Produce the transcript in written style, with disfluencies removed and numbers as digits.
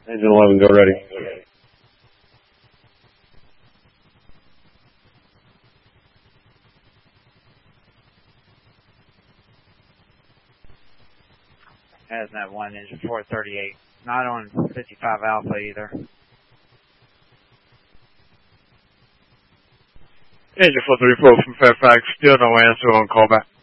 Engine 11, go ready. Hazmat 1, engine 438. Not on 55 Alpha either. Engine 434 from Fairfax, still no answer on callback.